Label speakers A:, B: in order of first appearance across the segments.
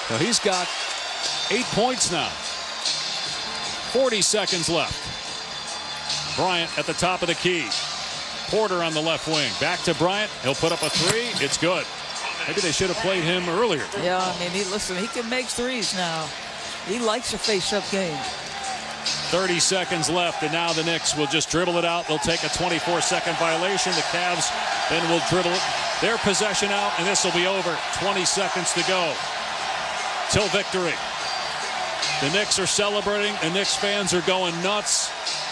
A: So he's got 8 points now. 40 seconds left. Bryant at the top of the key. Porter on the left wing. Back to Bryant. He'll put up a three. It's good. Maybe they should have played him earlier.
B: Yeah, I mean, he can make threes now. He likes a face-up game.
A: 30 seconds left, and now the Knicks will just dribble it out. They'll take a 24-second violation. The Cavs then will dribble their possession out, and this will be over. 20 seconds to go till victory. The Knicks are celebrating. The Knicks fans are going nuts.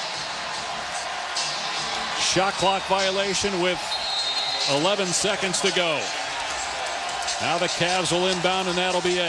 A: Shot clock violation with 11 seconds to go. Now the Cavs will inbound, and that'll be it.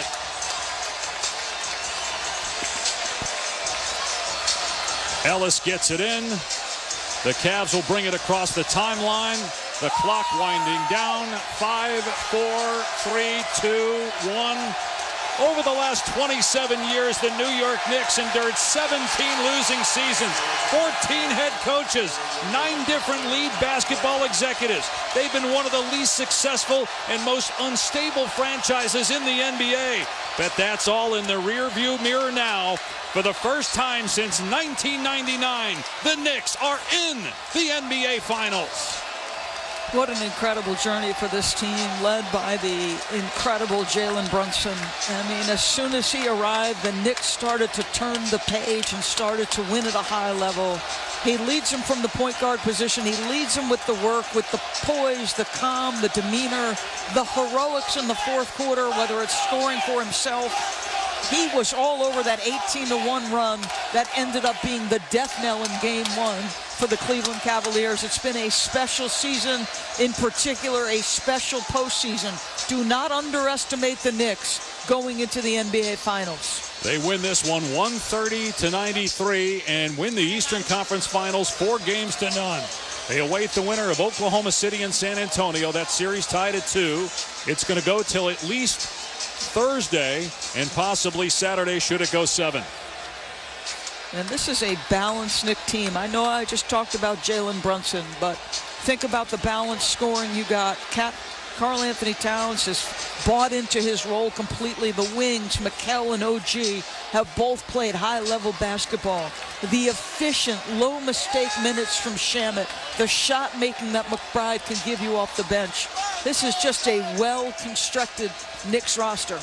A: Ellis gets it in. The Cavs will bring it across the timeline. The clock winding down. 5, 4, 3, 2, 1. Over the last 27 years, the New York Knicks endured 17 losing seasons, 14 head coaches, 9 different lead basketball executives. They've been one of the least successful and most unstable franchises in the NBA. But that's all in the rearview mirror now. For the first time since 1999, the Knicks are in the NBA Finals.
B: What an incredible journey for this team, led by the incredible Jalen Brunson. I mean, as soon as he arrived, the Knicks started to turn the page and started to win at a high level. He leads them from the point guard position. He leads them with the work, with the poise, the calm, the demeanor, the heroics in the fourth quarter, whether it's scoring for himself. He was all over that 18-1 run that ended up being the death knell in Game 1 for the Cleveland Cavaliers. It's been a special season, in particular a special postseason. Do not underestimate the Knicks going into the NBA Finals.
A: They win this one 130-93 and win the Eastern Conference Finals 4-0. They await the winner of Oklahoma City and San Antonio. That series tied at 2. It's going to go till at least Thursday and possibly Saturday should it go 7.
B: And this is a balanced Knicks team. I know I just talked about Jalen Brunson, but think about the balanced scoring you got. Karl Anthony Towns has bought into his role completely. The wings, Mikal and OG, have both played high-level basketball. The efficient, low-mistake minutes from Shamet, the shot-making that McBride can give you off the bench. This is just a well-constructed Knicks roster.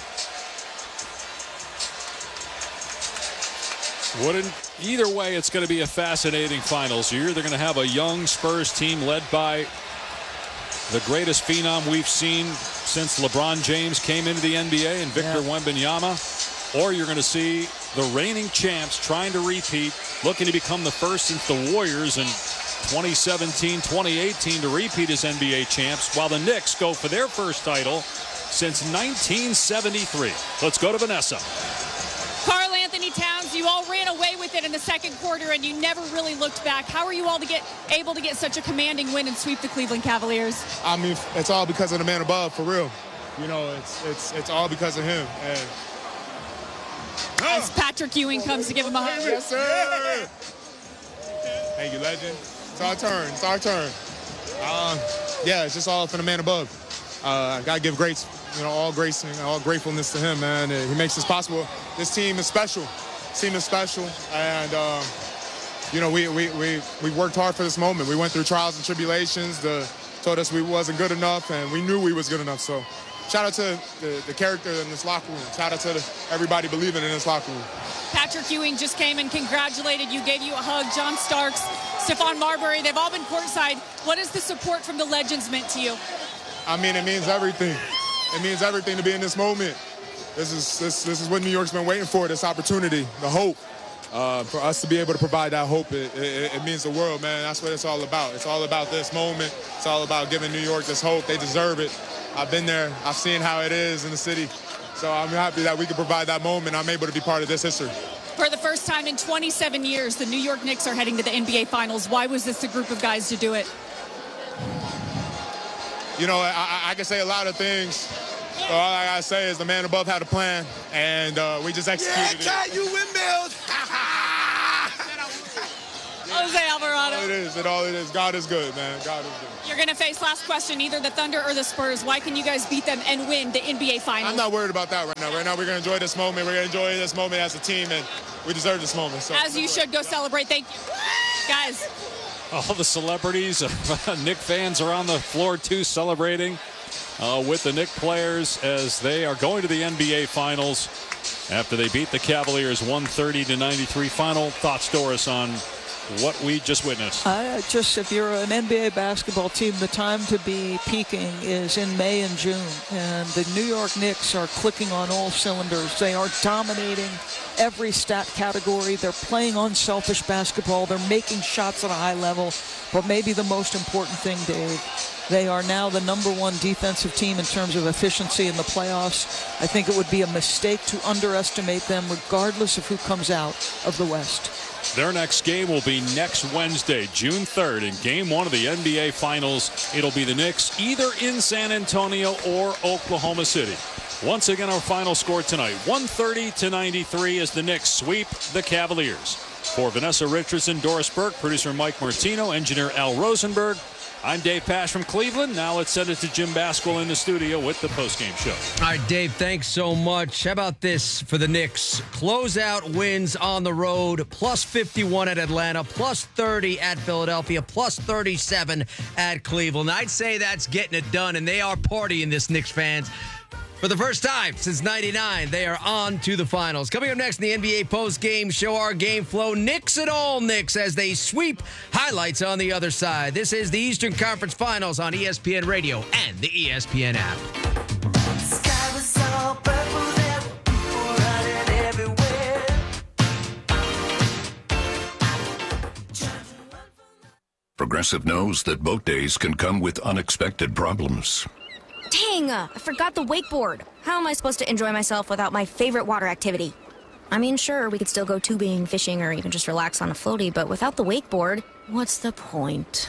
A: Either way, it's going to be a fascinating finals. You're either going to have a young Spurs team led by the greatest phenom we've seen since LeBron James came into the NBA and Victor Wembanyama, or you're going to see the reigning champs trying to repeat, looking to become the first since the Warriors in 2017-2018 to repeat as NBA champs, while the Knicks go for their first title since 1973. Let's go to Vanessa.
C: Karl Anthony Towns, you all ran away with it in the second quarter and you never really looked back. How are you all able to get such a commanding win and sweep the Cleveland Cavaliers?
D: I mean, it's all because of the man above, for real. You know, it's all because of him. And
C: as Patrick Ewing comes to give him a hug.
D: Yes, sir. Thank you, legend. It's our turn. It's our turn. Yeah, it's just all for the man above. I got to give grace, all grace and all gratefulness to him, man. He makes this possible. This team is special. This team is special. And, we worked hard for this moment. We went through trials and tribulations. Told us we wasn't good enough, and we knew we was good enough. So shout out to the character in this locker room. Shout out to everybody believing in this locker room.
C: Patrick Ewing just came and congratulated you, gave you a hug. John Starks, Stephon Marbury, they've all been courtside. What has the support from the legends meant to you?
D: I mean, it means everything. It means everything to be in this moment. This is what New York's been waiting for, this opportunity, the hope. For us to be able to provide that hope, it means the world, man. That's what it's all about. It's all about this moment. It's all about giving New York this hope. They deserve it. I've been there. I've seen how it is in the city. So I'm happy that we can provide that moment. I'm able to be part of this history.
C: For the first time in 27 years, the New York Knicks are heading to the NBA Finals. Why was this the group of guys to do it?
D: I can say a lot of things. All I got to say is the man above had a plan, and we just executed it.
E: Yeah, you windmills.
C: Jose, say, Alvarado?
D: It is. All it is. God is good, man. God is good.
C: You're going to face, last question, either the Thunder or the Spurs. Why can you guys beat them and win the NBA Finals?
D: I'm not worried about that right now. Right now, we're going to enjoy this moment. We're going to enjoy this moment as a team, and we deserve this moment. So.
C: As you should. Go celebrate. Thank you. Guys.
A: All the celebrities, Knick fans are on the floor, too, celebrating with the Knick players as they are going to the NBA Finals after they beat the Cavaliers 130-93. Final thoughts, Doris, on what we just witnessed.
B: If you're an NBA basketball team, the time to be peaking is in May and June. And the New York Knicks are clicking on all cylinders. They are dominating every stat category. They're playing unselfish basketball. They're making shots at a high level. But maybe the most important thing, Dave, they are now the #1 defensive team in terms of efficiency in the playoffs. I think it would be a mistake to underestimate them, regardless of who comes out of the West.
A: Their next game will be next Wednesday, June 3rd, in Game 1 of the NBA Finals. It'll be the Knicks either in San Antonio or Oklahoma City. Once again, our final score tonight, 130-93 as the Knicks sweep the Cavaliers. For Vanessa Richardson, Doris Burke, producer Mike Martino, engineer Al Rosenberg, I'm Dave Pasch from Cleveland. Now let's send it to Jim Basquill in the studio with the postgame show.
E: All right, Dave, thanks so much. How about this for the Knicks? Closeout wins on the road, plus 51 at Atlanta, plus 30 at Philadelphia, plus 37 at Cleveland. I'd say that's getting it done, and they are partying, this Knicks fans. For the first time since '99, they are on to the finals. Coming up next in the NBA post-game show, our game flow, Knicks and all Knicks as they sweep. Highlights on the other side. This is the Eastern Conference Finals on ESPN Radio and the ESPN app.
F: Sky was all purple, there were people running everywhere.
G: Progressive knows that boat days can come with unexpected problems.
H: Dang, I forgot the wakeboard. How am I supposed to enjoy myself without my favorite water activity? I mean, sure, we could still go tubing, fishing, or even just relax on a floaty, but without the wakeboard, what's the point?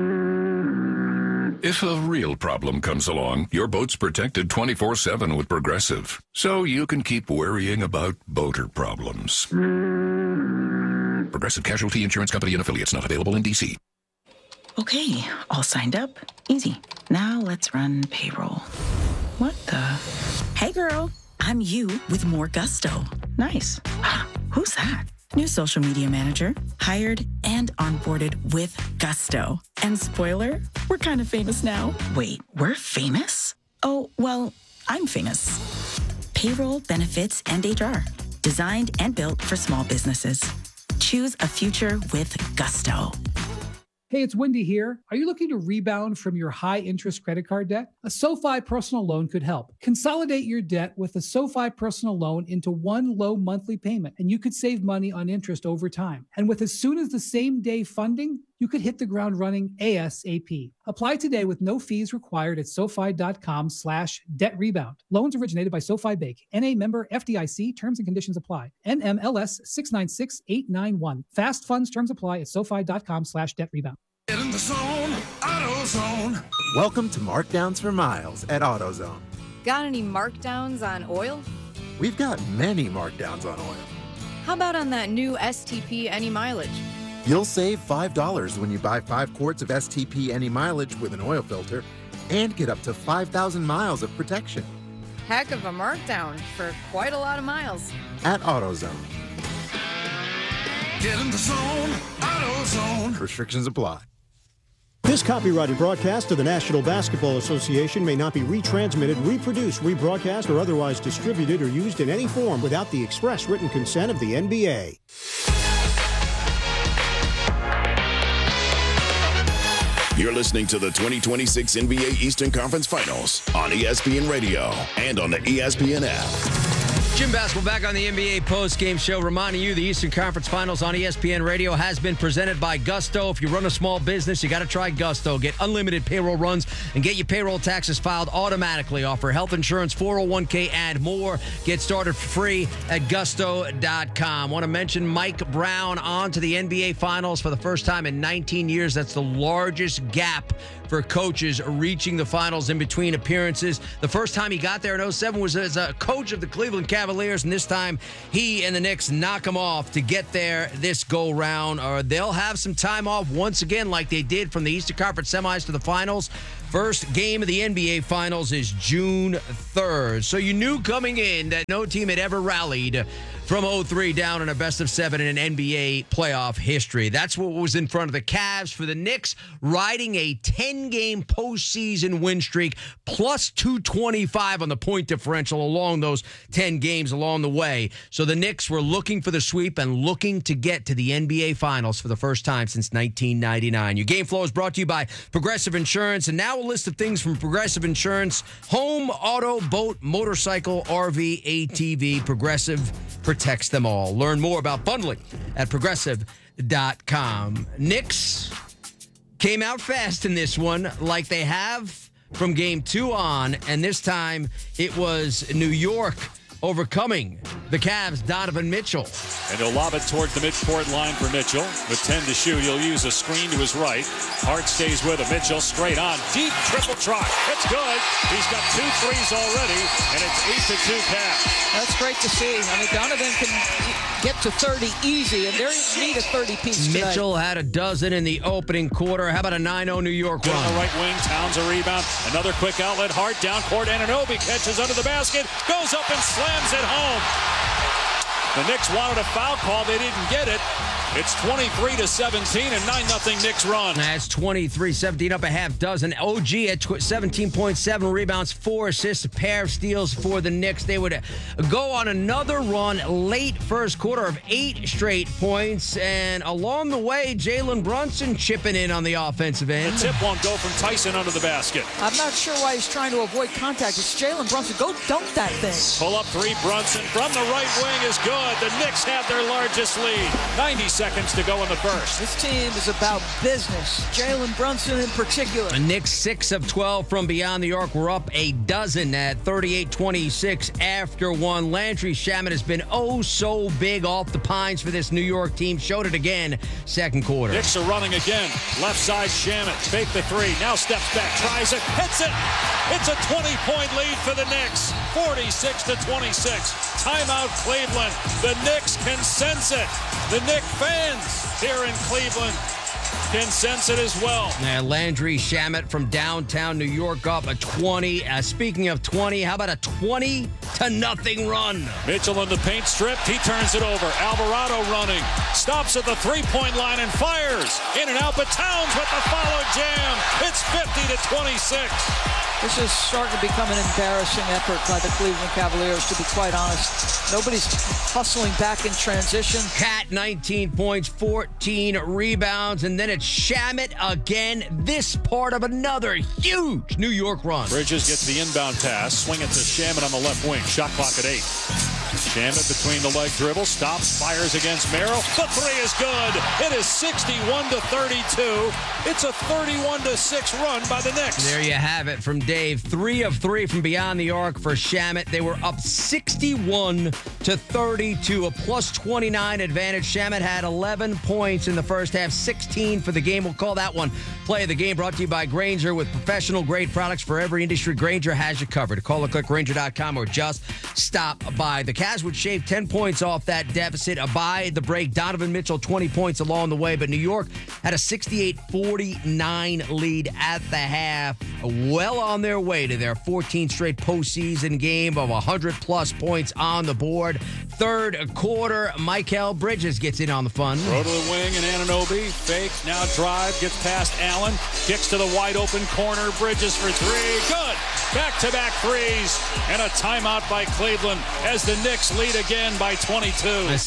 G: If a real problem comes along, your boat's protected 24/7 with Progressive, so you can keep worrying about boater problems. Progressive Casualty Insurance Company and Affiliates, not available in D.C.
I: Okay, all signed up. Easy. Now let's run payroll. What the? Hey girl, I'm you with more gusto. Nice. Who's that? New social media manager, hired and onboarded with gusto. And spoiler, we're kind of famous now. Wait, we're famous? Oh, well, I'm famous. Payroll, benefits, and HR. Designed and built for small businesses. Choose a future with gusto.
J: Hey, it's Wendy here. Are you looking to rebound from your high-interest credit card debt? A SoFi personal loan could help. Consolidate your debt with a SoFi personal loan into one low monthly payment, and you could save money on interest over time. And with as soon as the same day funding, you could hit the ground running ASAP. Apply today with no fees required at SoFi.com/debt-rebound. Loans originated by SoFi Bank. NA member FDIC. Terms and conditions apply. NMLS 696891. Fast funds terms apply at SoFi.com/debt-rebound.
F: Get in the zone, AutoZone.
K: Welcome to Markdowns for Miles at AutoZone.
L: Got any markdowns on oil?
K: We've got many markdowns on oil.
L: How about on that new STP Any Mileage?
K: You'll save $5 when you buy 5 quarts of STP Any Mileage with an oil filter and get up to 5,000 miles of protection.
L: Heck of a markdown for quite a lot of miles.
K: At AutoZone.
F: Get in the zone, AutoZone.
K: Restrictions apply.
M: This copyrighted broadcast of the National Basketball Association may not be retransmitted, reproduced, rebroadcast, or otherwise distributed or used in any form without the express written consent of the NBA.
N: You're listening to the 2026 NBA Eastern Conference Finals on ESPN Radio and on the ESPN app.
E: Jim Basquill back on the NBA post-game show, reminding you the Eastern Conference Finals on ESPN Radio has been presented by Gusto. If you run a small business, you got to try Gusto. Get unlimited payroll runs and get your payroll taxes filed automatically. Offer health insurance, 401k, and more. Get started for free at gusto.com. Want to mention Mike Brown on to the NBA Finals for the first time in 19 years. That's the largest gap for coaches reaching the finals in between appearances. The first time he got there in 2007 was as a coach of the Cleveland Cavaliers. Cavaliers, and this time he and the Knicks knock them off to get there this go-round. Or they'll have some time off once again like they did from the Eastern Conference semis to the finals. First game of the NBA Finals is June 3rd. So you knew coming in that no team had ever rallied from 0-3 down in a best-of-7 in an NBA playoff history. That's what was in front of the Cavs. For the Knicks, riding a 10-game postseason win streak, plus 225 on the point differential along those 10 games along the way. So the Knicks were looking for the sweep and looking to get to the NBA Finals for the first time since 1999. Your game flow is brought to you by Progressive Insurance. And now a list of things from Progressive Insurance: home, auto, boat, motorcycle, RV, ATV. Progressive protects them all. Learn more about bundling at progressive.com. Knicks came out fast in this one, like they have from game 2 on, and this time it was New York overcoming the Cavs' Donovan Mitchell.
A: And he'll lob it towards the midcourt line for Mitchell. With 10 to shoot, he'll use a screen to his right. Hart stays with him. Mitchell straight on. Deep triple try. It's good. He's got 2 threes already, and it's 8-2 Cavs.
B: That's great to see. I mean, Donovan can get to 30 easy, and they need a 30-piece tonight.
E: Mitchell had a dozen in the opening quarter. How about a 9-0 New York run?
A: On the right wing, Towns a rebound. Another quick outlet. Hart down court. Anunoby catches under the basket. Goes up and slams it home. The Knicks wanted a foul call. They didn't get it. It's 23-17 and 9-0 Knicks run.
E: That's 23-17, up a half dozen. OG at 17.7 rebounds, 4 assists, a pair of steals for the Knicks. They would go on another run late first quarter of 8 straight points. And along the way, Jalen Brunson chipping in on the offensive end.
A: The tip won't go from Tyson under the basket.
B: I'm not sure why he's trying to avoid contact. It's Jalen Brunson. Go dunk that thing.
A: Pull up 3, Brunson from the right wing is good. The Knicks have their largest lead. 90 seconds to go in the first.
B: This team is about business. Jalen Brunson in particular.
E: The Knicks 6 of 12 from beyond New York. Were up a dozen at 38-26 after one. Landry Shamet has been oh so big off the pines for this New York team. Showed it again second quarter.
A: Knicks are running again. Left side Shamet. Fake the 3. Now steps back. Tries it. Hits it. It's a 20-point lead for the Knicks. 46-26. Timeout Cleveland. The Knicks can sense it. The Knicks fans here in Cleveland can sense it as well.
E: Yeah, Landry Shamet from downtown New York up a 20. Speaking of 20, how about a 20-0 run?
A: Mitchell in the paint stripped. He turns it over. Alvarado running. Stops at the 3-point line and fires. In and out, but Towns with the follow jam. It's 50-26.
B: This is starting to become an embarrassing effort by the Cleveland Cavaliers, to be quite honest. Nobody's hustling back in transition.
E: Cat, 19 points, 14 rebounds, and then it's Shamet again. This part of another huge New York run.
A: Bridges gets the inbound pass. Swing it to Shamet on the left wing. Shot clock at 8. Shamet between the leg dribble. Stops, fires against Merrill. The 3 is good. It is 61-32. It's a 31-6 run by the Knicks.
E: There you have it from Dave. 3 of 3 from beyond the arc for Shamet. They were up 61-32, a plus 29 advantage. Shamet had 11 points in the first half, 16 for the game. We'll call that one Play of the Game, brought to you by Grainger. With professional grade products for every industry, Grainger has you covered. Call or click Grainger.com or just stop by. The Cavs would shave 10 points off that deficit by the break. Donovan Mitchell, 20 points along the way, but New York had a 68-49 lead at the half. Well on their way to their 14th straight postseason game of 100-plus points on the board. Third quarter, Mikal Bridges gets in on the fun.
A: Throw to the wing and Anunoby. Fake, now drive, gets past Allen. Kicks to the wide open corner. Bridges for 3. Good. Back-to-back threes. And a timeout by Cleveland as the Knicks lead again by 22.
E: A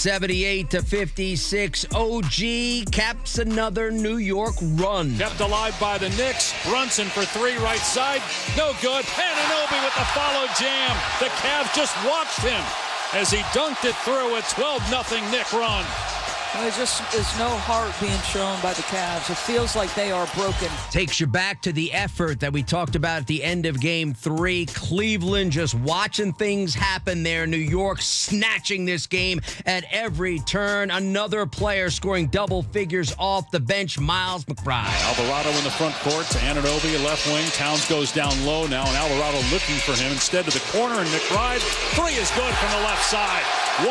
E: 78-56. OG caps another New York run.
A: Kept alive by the Knicks. Brunson for 3 right side. No good. Anunoby with the follow jam. The Cavs just watched him as he dunked it through. A 12-0 Knick run.
B: There just is no heart being shown by the Cavs. It feels like they are broken.
E: Takes you back to the effort that we talked about at the end of Game 3. Cleveland just watching things happen there. New York snatching this game at every turn. Another player scoring double figures off the bench, Miles McBride.
A: Alvarado in the front court to Anunoby, left wing. Towns goes down low now, and Alvarado looking for him instead to the corner, and McBride, three is good from the left side.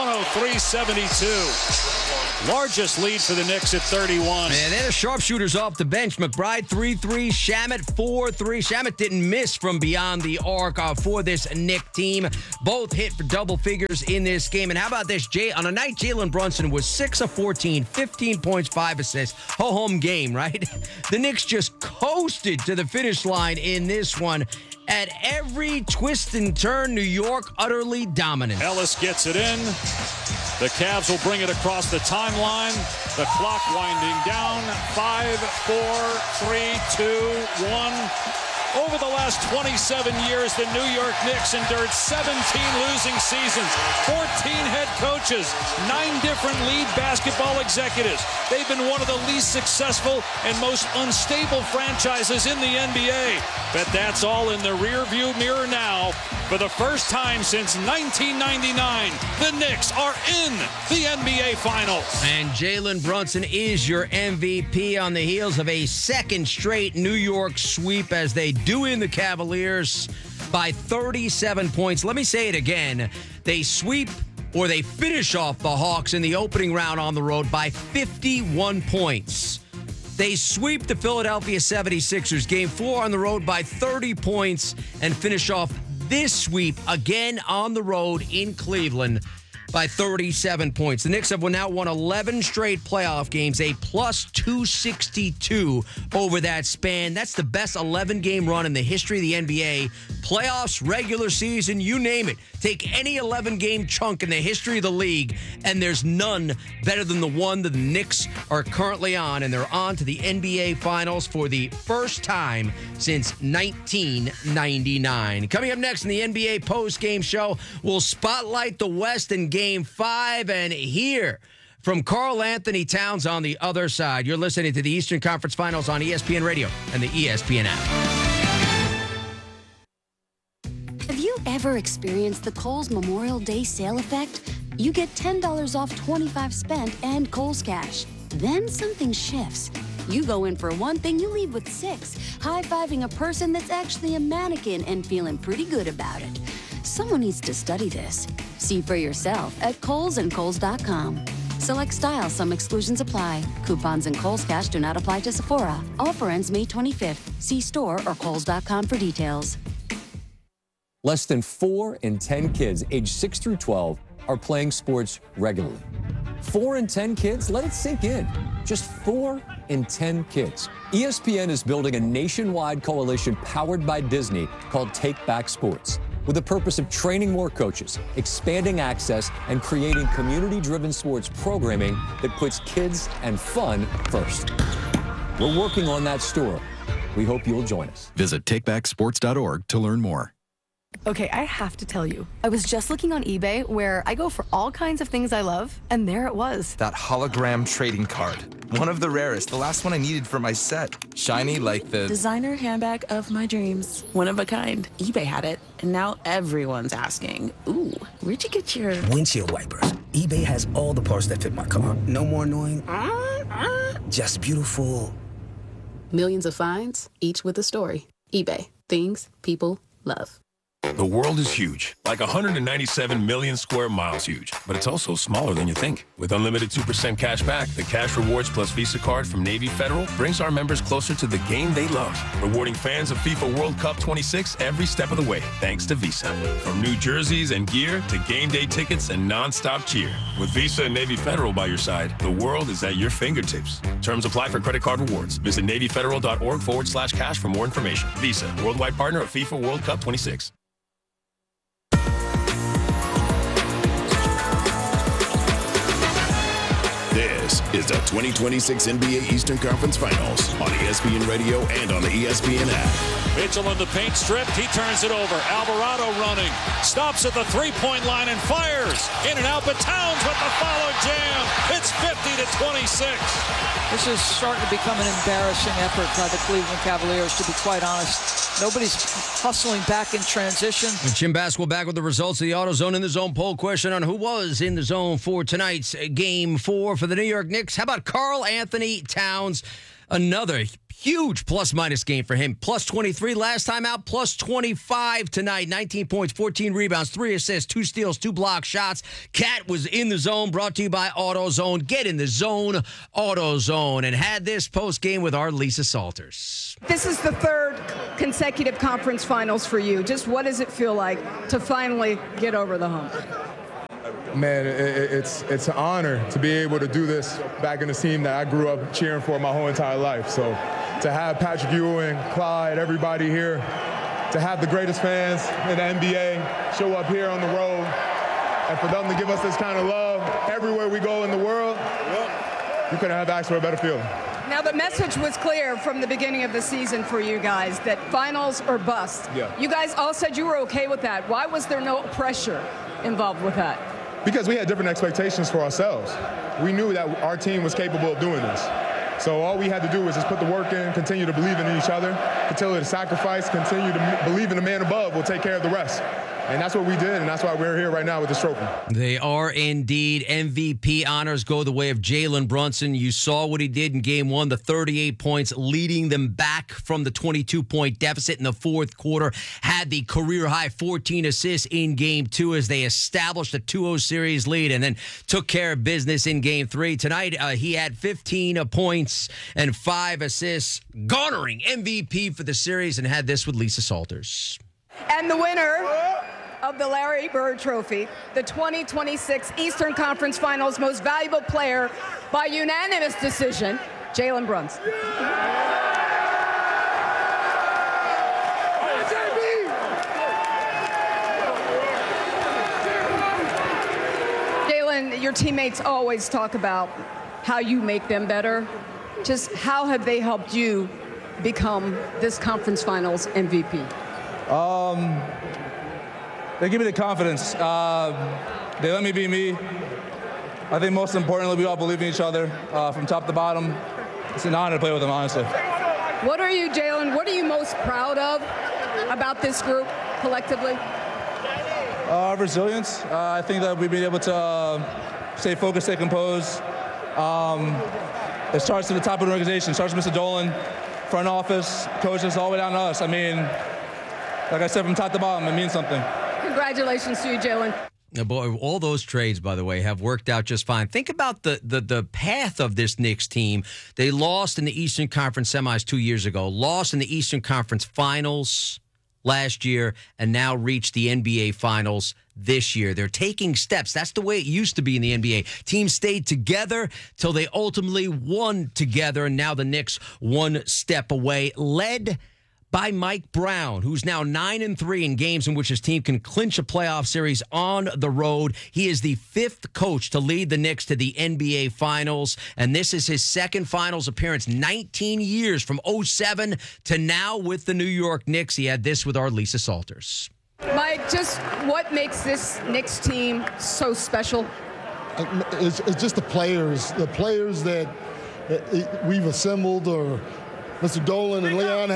A: 103-72. Largest lead for the Knicks at 31.
E: And then the sharpshooters off the bench. McBride 3-3, Shamet 4-3. Shamet didn't miss from beyond the arc for this Knick team. Both hit for double figures in this game. And how about this? On a night Jalen Brunson was 6 of 14, 15 points, 5 assists. Home game, right? The Knicks just coasted to the finish line in this one. At every twist and turn, New York utterly dominant.
A: Ellis gets it in. The Cavs will bring it across the timeline. The clock winding down. 5, 4, 3, 2, 1. Over the last 27 years, the New York Knicks endured 17 losing seasons, 14 head coaches, 9 different lead basketball executives. They've been one of the least successful and most unstable franchises in the NBA. But that's all in the rearview mirror now. For the first time since 1999, the Knicks are in the NBA Finals.
E: And Jalen Brunson is your MVP on the heels of a second straight New York sweep as they do in the Cavaliers by 37 points. Let me say it again. They sweep or they finish off the Hawks in the opening round on the road by 51 points. They sweep the Philadelphia 76ers game 4 on the road by 30 points and finish off this sweep again on the road in Cleveland by 37 points. The Knicks have now won 11 straight playoff games, a plus 262 over that span. That's the best 11-game run in the history of the NBA. Playoffs, regular season, you name it. Take any 11-game chunk in the history of the league, and there's none better than the one that the Knicks are currently on, and they're on to the NBA Finals for the first time since 1999. Coming up next in the NBA post-game show, we'll spotlight the West in Game 5 and hear from Karl Anthony Towns on the other side. You're listening to the Eastern Conference Finals on ESPN Radio and the ESPN app.
O: Have you ever experienced the Kohl's Memorial Day sale effect? You get $10 off 25 spent and Kohl's Cash. Then something shifts. You go in for one thing, you leave with 6, high-fiving a person that's actually a mannequin and feeling pretty good about it. Someone needs to study this. See for yourself at Kohl's and Kohl's.com. Select style, some exclusions apply. Coupons and Kohl's Cash do not apply to Sephora. Offer ends May 25th. See store or Kohl's.com for details.
P: Less than 4 in 10 kids aged 6 through 12 are playing sports regularly. 4 in 10 kids? Let it sink in. Just 4 in 10 kids. ESPN is building a nationwide coalition powered by Disney called Take Back Sports, with the purpose of training more coaches, expanding access, and creating community-driven sports programming that puts kids and fun first. We're working on that story. We hope you'll join us.
Q: Visit takebacksports.org to learn more.
R: Okay, I have to tell you, I was just looking on eBay where I go for all kinds of things I love, and there it was.
S: That hologram trading card. One of the rarest, the last one I needed for my set. Shiny like the
I: designer handbag of my dreams. One of a kind. eBay had it, and now everyone's asking, ooh, where'd you get your
T: windshield wipers? eBay has all the parts that fit my car. No more annoying, just beautiful.
U: Millions of finds, each with a story. eBay. Things people love.
V: The world is huge, like 197 million square miles huge, but it's also smaller than you think. With unlimited 2% cash back, the Cash Rewards Plus Visa card from Navy Federal brings our members closer to the game they love, rewarding fans of FIFA World Cup 26 every step of the way, thanks to Visa. From new jerseys and gear to game day tickets and non-stop cheer. With Visa and Navy Federal by your side, the world is at your fingertips. Terms apply for credit card rewards. Visit NavyFederal.org/cash for more information. Visa, worldwide partner of FIFA World Cup 26.
N: This is the 2026 NBA Eastern Conference Finals on ESPN Radio and on the ESPN app.
A: Mitchell in the paint stripped. He turns it over. Alvarado running. Stops at the three-point line and fires. In and out, but Towns with the follow jam. It's 50-26.
B: This is starting to become an embarrassing effort by the Cleveland Cavaliers, to be quite honest. Nobody's hustling back in transition.
E: And Jim Basketball back with the results of the AutoZone in the Zone poll question on who was in the zone for tonight's Game 4 for the New York Knicks. How about Karl Anthony Towns? Another huge plus-minus game for him. Plus 23 last time out, plus 25 tonight. 19 points, 14 rebounds, 3 assists, 2 steals, 2 block shots. Cat was in the zone, brought to you by AutoZone. Get in the zone, AutoZone. And had this post-game with our Lisa Salters.
C: This is the third consecutive conference finals for you. Just what does it feel like to finally get over the hump?
D: Man, it's an honor to be able to do this back in the team that I grew up cheering for my whole entire life. So to have Patrick Ewing, Clyde, everybody here, to have the greatest fans in the NBA show up here on the road, and for them to give us this kind of love everywhere we go in the world, you couldn't have asked for a better feeling.
C: Now, the message was clear from the beginning of the season for you guys that finals or bust.
D: Yeah.
C: You guys all said you were okay with that. Why was there no pressure involved with that?
D: Because we had different expectations for ourselves. We knew that our team was capable of doing this. So all we had to do was just put the work in, continue to believe in each other, continue to sacrifice, continue to believe in the man above. We'll take care of the rest. And that's what we did, and that's why we're here right now with this trophy.
E: They are indeed. MVP honors go the way of Jalen Brunson. You saw what he did in Game 1, the 38 points, leading them back from the 22-point deficit in the fourth quarter. Had the career-high 14 assists in Game 2 as they established a 2-0 series lead and then took care of business in Game 3. Tonight, he had 15 points and 5 assists, garnering MVP for the series, and had this with Lisa Salters.
C: And the winner of the Larry Bird Trophy, the 2026 Eastern Conference Finals Most Valuable Player by unanimous decision, Jalen Brunson. Jalen, your teammates always talk about how you make them better. Just how have they helped you become this conference finals MVP?
W: They give me the confidence. They let me be me. I think most importantly, we all believe in each other from top to bottom. It's an honor to play with them, honestly.
C: What are you, Jalen, what are you most proud of about this group collectively?
W: Resilience. I think that we've been able to stay focused, stay composed. It starts at the top of the organization. It starts with Mr. Dolan, front office, coaches, all the way down to us. I mean, like I said, from top to bottom, it means something.
C: Congratulations to you, Jalen.
E: Boy, all those trades, by the way, have worked out just fine. Think about the path of this Knicks team. They lost in the Eastern Conference semis 2 years ago, lost in the Eastern Conference Finals last year, and now reached the NBA Finals this year. They're taking steps. That's the way it used to be in the NBA. Teams stayed together till they ultimately won together, and now the Knicks one step away, led by Mike Brown, who's now 9-3 in games in which his team can clinch a playoff series on the road. He is the 5th coach to lead the Knicks to the NBA Finals, and this is his second Finals appearance, 19 years from 2007 to now with the New York Knicks. He had this with our Lisa Salters.
C: Mike, just what makes this Knicks team so special?
X: It's just the players that we've assembled, or Mr. Dolan and Leon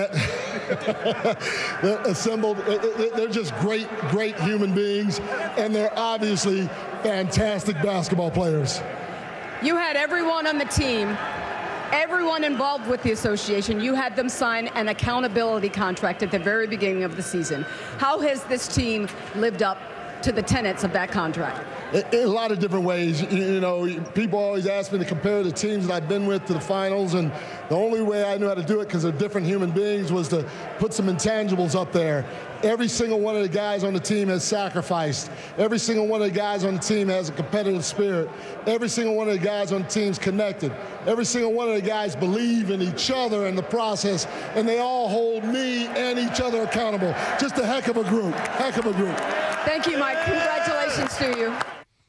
X: assembled. They're just great human beings, and they're obviously fantastic basketball players.
C: You had everyone on the team, everyone involved with the association, you had them sign an accountability contract at the very beginning of the season. How has this team lived up to the tenets of that contract?
X: In a lot of different ways. You know, people always ask me to compare the teams that I've been with to the finals, and the only way I knew how to do it, because they're different human beings, was to put some intangibles up there. Every single one of the guys on the team has sacrificed. Every single one of the guys on the team has a competitive spirit. Every single one of the guys on the team's connected. Every single one of the guys believe in each other and the process, and they all hold me and each other accountable. Just a heck of a group. Heck of a group.
C: Thank you, Mike. Congratulations to you.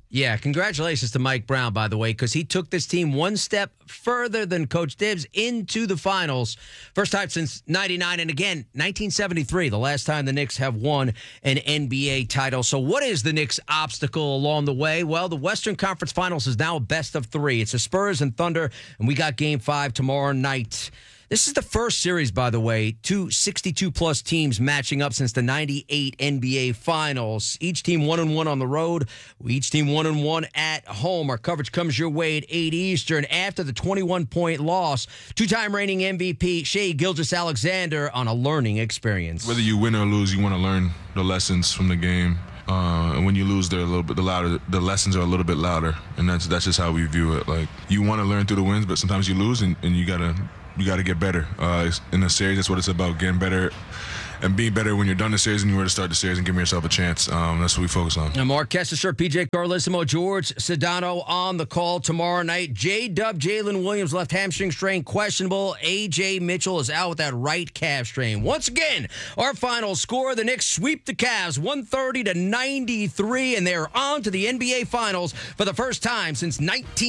E: Yeah, congratulations to Mike Brown, by the way, because he took this team one step further than Coach Dibbs into the finals. First time since 99, and again, 1973, the last time the Knicks have won an NBA title. So what is the Knicks' obstacle along the way? Well, the Western Conference Finals is now a best of three. It's the Spurs and Thunder, and we got Game 5 tomorrow night. This is the first series, by the way, two 62-plus teams matching up since the 98 NBA Finals. Each team 1-1 on the road. Each team 1-1 at home. Our coverage comes your way at 8 Eastern after the 21-point loss. Two-time reigning MVP Shai Gilgeous-Alexander on a learning experience.
G: Whether you win or lose, you want to learn the lessons from the game. And when you lose, they're a little bit louder. The lessons are a little bit louder, and that's just how we view it. Like, you want to learn through the wins, but sometimes you lose, and you gotta get better. In the series, that's what it's about, getting better and being better when you're done the series and you're ready to start the series and giving yourself a chance. That's what we focus on.
E: And Mark Kestecher, PJ Carlissimo, George Sedano on the call tomorrow night. J-Dub, Jalen Williams, left hamstring strain, questionable. A.J. Mitchell is out with that right calf strain. Once again, our final score, the Knicks sweep the Cavs 130-93, and they're on to the NBA Finals for the first time since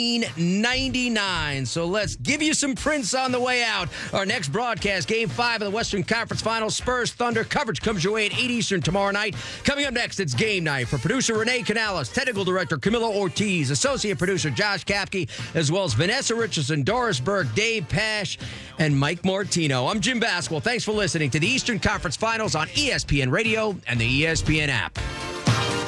E: 1999. So let's give you some prints on the way out. Our next broadcast, Game 5 of the Western Conference Finals, Spurs Thunder. Coverage comes your way at 8 Eastern tomorrow night. Coming up next, it's Game Night. For producer Renee Canales, technical director Camilo Ortiz, associate producer Josh Kapke, as well as Vanessa Richardson, Doris Berg, Dave Pash, and Mike Martino. I'm Jim Basquel. Thanks for listening to the Eastern Conference Finals on ESPN Radio and the ESPN app.